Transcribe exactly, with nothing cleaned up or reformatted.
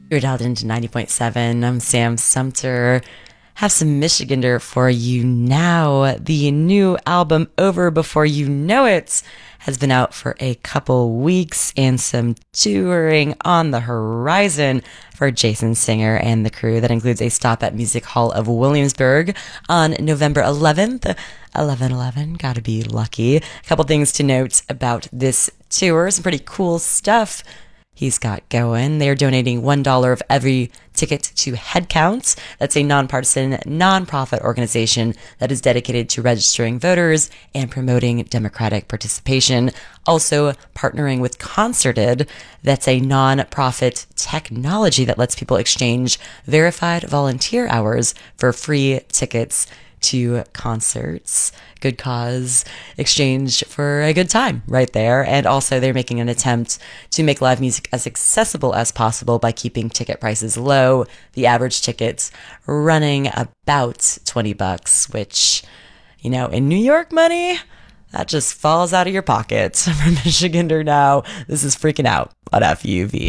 You're dialed into ninety point seven. I'm Sam Sumter. Have some Michigander for you now. The new album, Over Before You Know It, has been out for a couple weeks and some touring on the horizon for Jason Singer and the crew. That includes a stop at Music Hall of Williamsburg on November eleventh. eleven eleven, gotta be lucky. A couple things to note about this tour, some pretty cool stuff he's got going. They're donating one dollar of every ticket to Headcounts. That's a nonpartisan, nonprofit organization that is dedicated to registering voters and promoting democratic participation. Also partnering with Concerted. That's a nonprofit technology that lets people exchange verified volunteer hours for free tickets to concerts. Good cause exchange for a good time right there. And also they're making an attempt to make live music as accessible as possible by keeping ticket prices low. The average ticket's running about twenty bucks, which, you know, in New York money, that just falls out of your pocket. From Michigander now, this is Freaking Out on F U V.